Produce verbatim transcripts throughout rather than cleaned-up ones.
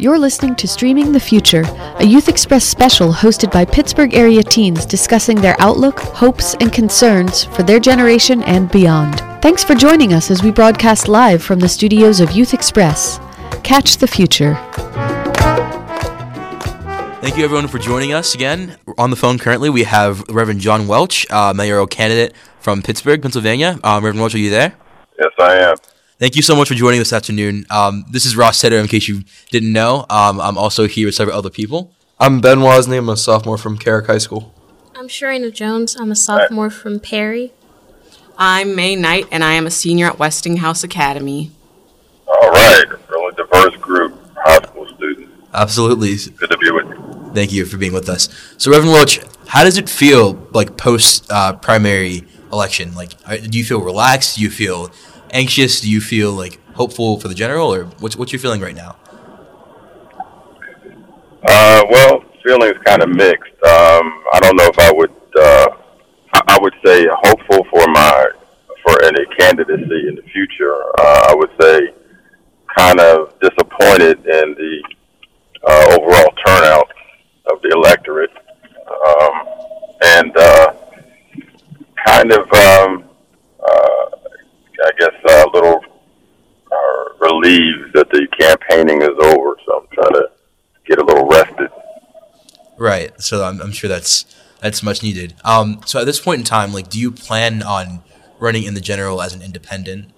You're listening to Streaming the Future, a Youth Express special hosted by Pittsburgh area teens discussing their outlook, hopes, and concerns for their generation and beyond. Thanks for joining us as we broadcast live from the studios of Youth Express. Catch the future. Thank you, everyone, for joining us again. On the phone currently, we have Reverend John Welch, uh, mayoral candidate from Pittsburgh, Pennsylvania. Um, Reverend Welch, are you there? Yes, I am. Thank you so much for joining this afternoon. Um, this is Ross Tedder, in case you didn't know. Um, I'm also here with several other people. I'm Ben Wozni. I'm a sophomore from Carrick High School. I'm Sharina Jones. I'm a sophomore from Perry. I'm May Knight, and I am a senior at Westinghouse Academy. All right. Really diverse group, high school students. Absolutely. Good to be with you. Thank you for being with us. So, Reverend Welch, how does it feel, like, post-primary uh, election? Like, are, do you feel relaxed? Do you feel anxious? Do you feel, like, hopeful for the general? Or what's, what's your feeling right now? Uh, well, feeling's kind of mixed. Um, I don't know if I would, uh, I, I would say hopeful for my, for any candidacy in the future. Uh, I would say kind of disappointed in the uh, overall turnout of the electorate. Um, and uh, kind of, um, uh, I guess, a little uh, relieved that the campaigning is over. So I'm trying to get a little rested. Right. So I'm, I'm sure that's that's much needed. Um, so at this point in time, like, do you plan on running in the general as an independent?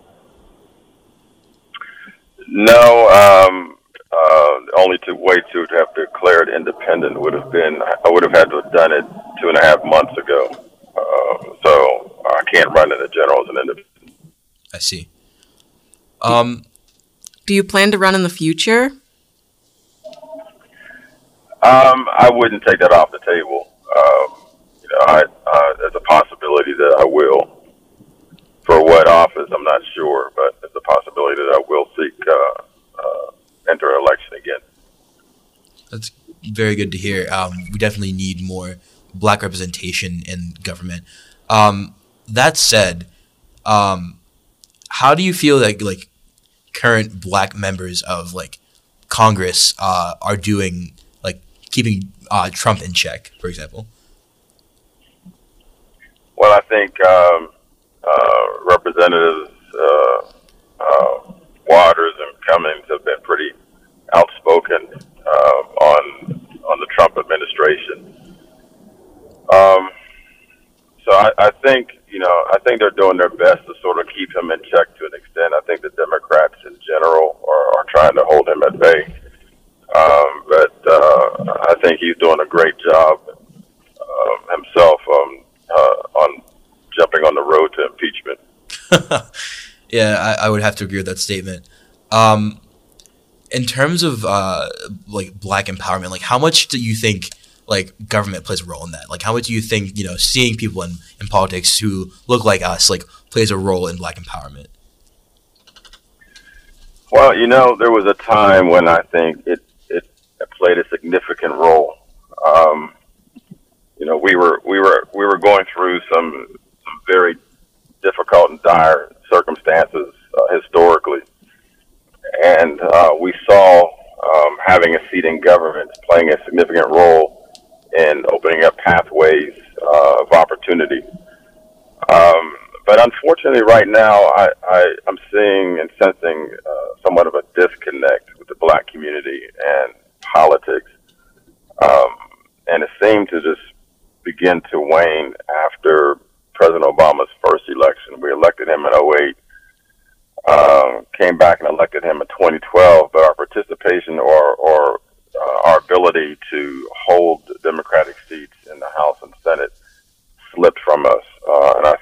No. Um, uh, only to wait to have declared independent would have been. I would have had to have done it two and a half months ago. Uh, so I can't run in the general as an independent. I see. Um, Do you plan to run in the future? Um, I wouldn't take that off the table. Um, you know, I, uh, there's a possibility that I will. For what office, I'm not sure, but there's a possibility that I will seek uh, uh, enter an election again. That's very good to hear. Um, we definitely need more black representation in government. Um, that said, um, how do you feel like like current black members of like Congress uh, are doing, like keeping uh, Trump in check, for example? Well, I think um, uh, Representatives uh, uh, Waters and Cummings have been pretty outspoken uh, on on the Trump administration. Um, so I, I think. You know, I think they're doing their best to sort of keep him in check to an extent. I think the Democrats in general are, are trying to hold him at bay. Um, but uh, I think he's doing a great job uh, himself um, uh, on jumping on the road to impeachment. Yeah, I, I would have to agree with that statement. Um, in terms of uh, like black empowerment, like how much do you think like government plays a role in that? Like how much do you think, you know, seeing people in, in politics who look like us, like plays a role in black empowerment? Well, you know, there was a time when I think it, it played a significant role. Um, you know, we were, we were, we were going through some, some very difficult and dire circumstances uh, historically. And uh, we saw um, having a seat in government playing a significant role in opening up pathways uh, of opportunity. Um, but unfortunately, right now, I, I, I'm seeing and sensing uh, somewhat of a disconnect with the black community and politics. Um, and it seemed to just begin to wane after President Obama's first election. We elected him in oh eight, uh, came back and elected him in twenty twelve, but our participation or, or Uh, our ability to hold Democratic seats in the House and Senate slipped from us. Uh, and I